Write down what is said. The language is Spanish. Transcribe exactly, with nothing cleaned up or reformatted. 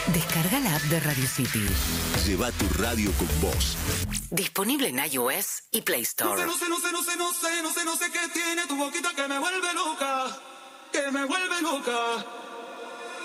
Descarga la app de Radio City. Lleva tu radio con vos. Disponible en iOS y Play Store. No sé, no sé, no sé, no sé, no sé, no sé, no sé qué tiene tu boquita que me vuelve loca, que me vuelve loca.